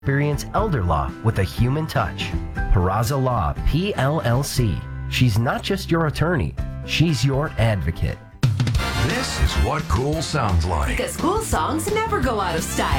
Experience elder law with a human touch. Peraza Law, PLLC. She's not just your attorney, she's your advocate. This is what cool sounds like. Because cool songs never go out of style.